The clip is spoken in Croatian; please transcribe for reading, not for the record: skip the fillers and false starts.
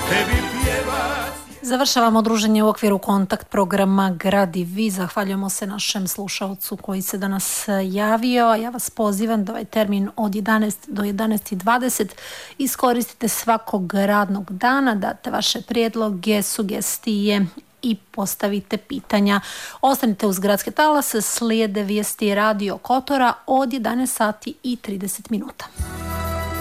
tebi pjevat. Završavamo druženje u okviru kontakt programa Gradi vi. Zahvaljujemo se našem slušalcu koji se danas javio. Ja vas pozivam da ovaj termin od 11 do 11:20 iskoristite svakog radnog dana, date vaše prijedloge, sugestije i postavite pitanja. Ostanite uz Gradske talase, slijede vijesti Radio Kotora od 11:30.